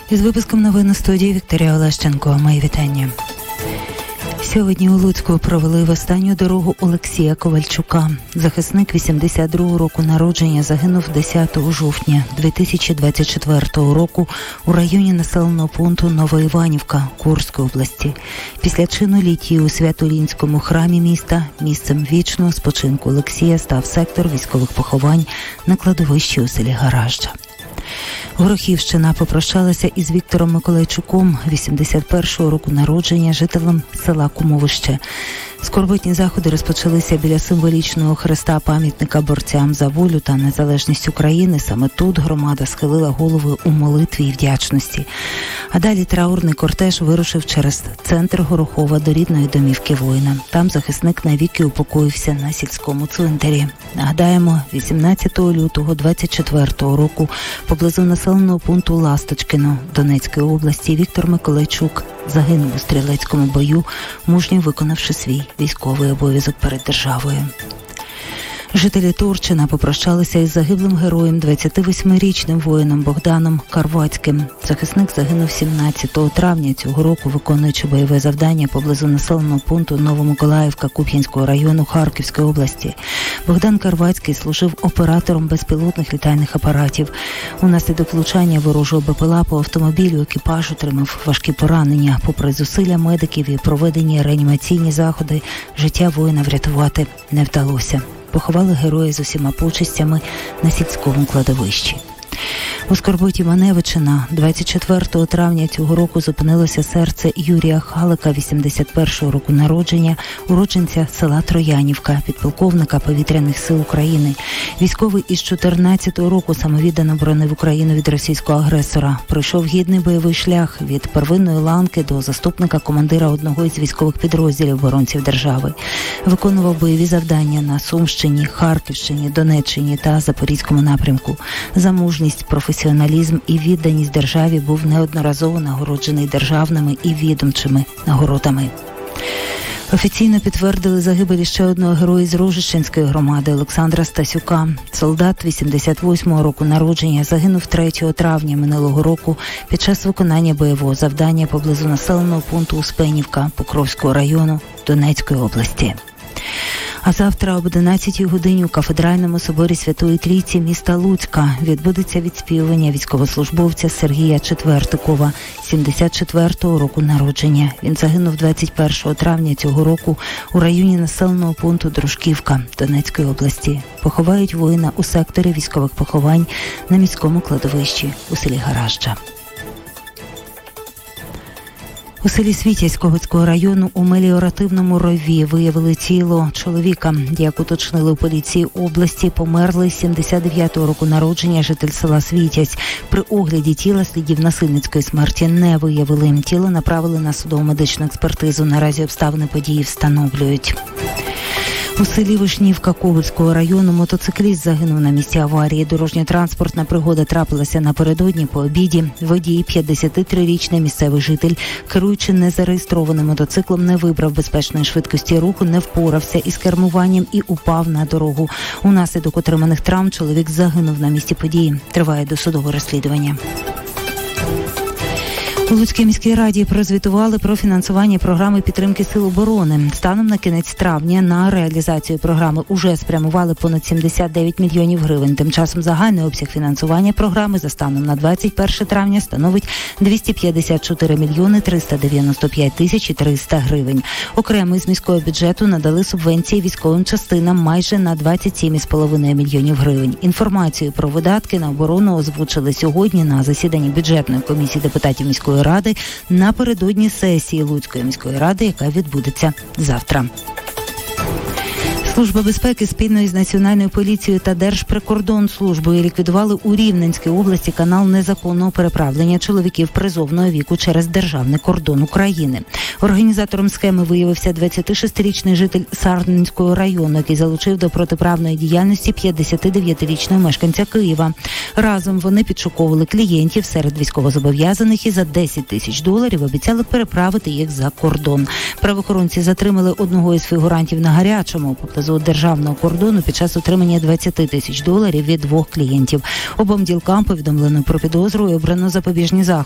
Із випуском новин на студії Вікторія Олещенко. Мої вітання. Сьогодні у Луцьку провели в останню дорогу Олексія Ковальчука. Захисник 82-го року народження загинув 10 жовтня 2024 року у районі населеного пункту Новоіванівка Курської області. Після чину літії у Свято-Лінському храмі міста місцем вічного спочинку Олексія став сектор військових поховань на кладовищі у селі Гаражджа. Горохівщина попрощалася із Віктором Миколайчуком, 81-го року народження, жителем села Кумовище. Скорботні заходи розпочалися біля символічного хреста пам'ятника борцям за волю та незалежність України. Саме тут громада схилила голови у молитві і вдячності. А далі траурний кортеж вирушив через центр Горохова до рідної домівки воїна. Там захисник навіки упокоївся на сільському цвинтарі. Нагадаємо, 18 лютого 24 року поблизу населеного пункту Ласточкино Донецької області Віктор Миколайчук загинув у стрілецькому бою, мужньо виконавши свій військовий обов'язок перед державою. Жителі Турчина попрощалися із загиблим героєм, 28-річним воїном Богданом Карвацьким. Захисник загинув 17 травня цього року, виконуючи бойове завдання поблизу населеного пункту Новомиколаївка Куп'янського району Харківської області. Богдан Карвацький служив оператором безпілотних літальних апаратів. Унаслідок влучання ворожого БПЛА по автомобілю екіпаж отримав важкі поранення. Попри зусилля медиків і проведені реанімаційні заходи, життя воїна врятувати не вдалося. Поховали героя з усіма почестями на сільському кладовищі. У скорботі Маневичина 24 травня цього року зупинилося серце Юрія Халика, 81-го року народження, уродженця села Троянівка, підполковника Повітряних сил України. Військовий із 14-го року самовіддано боронив Україну від російського агресора. Пройшов гідний бойовий шлях від первинної ланки до заступника командира одного із військових підрозділів оборонців держави. Виконував бойові завдання на Сумщині, Харківщині, Донеччині та Запорізькому напрямку. За мужність, професіоналізм і відданість державі був неодноразово нагороджений державними і відомчими нагородами. Офіційно підтвердили загибель ще одного героя з Рожищенської громади Олександра Стасюка. Солдат 88-го року народження загинув 3 травня минулого року під час виконання бойового завдання поблизу населеного пункту Успенівка Покровського району Донецької області. А завтра об 11 годині у Кафедральному соборі Святої Трійці міста Луцька відбудеться відспівування військовослужбовця Сергія Четвертикова, 74-го року народження. Він загинув 21 травня цього року у районі населеного пункту Дружківка Донецької області. Поховають воїна у секторі військових поховань на міському кладовищі у селі Гаражджа. У селі Світязь Когутського району у меліоративному рові виявили тіло чоловіка. Як уточнили у поліції області, померли 79-го року народження житель села Світязь. При огляді тіла слідів насильницької смерті не виявили. Тіло направили на судово-медичну експертизу. Наразі обставини події встановлюють. У селі Вишнівка Когутського району мотоцикліст загинув на місці аварії. Дорожньо-транспортна пригода трапилася напередодні по обіді. Водій, 53-річний місцевий житель, керуючи незареєстрованим мотоциклом, не вибрав безпечної швидкості руху, не впорався із кермуванням і упав на дорогу. Унаслідок отриманих травм чоловік загинув на місці події. Триває досудове розслідування. У Луцькій міській раді прозвітували про фінансування програми підтримки Сил оборони. Станом на кінець травня на реалізацію програми уже спрямували понад 79 мільйонів гривень. Тим часом загальний обсяг фінансування програми за станом на 21 травня становить 254 мільйони 395 тисяч 300 гривень. Окремо із міського бюджету надали субвенції військовим частинам майже на 27,5 мільйонів гривень. Інформацію про видатки на оборону озвучили сьогодні на засіданні бюджетної комісії депутатів міської ради напередодні сесії Луцької міської ради, яка відбудеться завтра. Служба безпеки спільно із Національною поліцією та Держприкордонслужбою ліквідували у Рівненській області канал незаконного переправлення чоловіків призовного віку через державний кордон України. Організатором схеми виявився 26-річний житель Сарненського району, який залучив до протиправної діяльності 59-річного мешканця Києва. Разом вони підшуковували клієнтів серед військовозобов'язаних і за $10 тисяч обіцяли переправити їх за кордон. Правоохоронці затримали одного із фігурантів на гарячому поблизу державного кордону під час отримання $20 тисяч від 2 клієнтів. Обом ділкам повідомлено про підозру і обрано запобіжні заходи.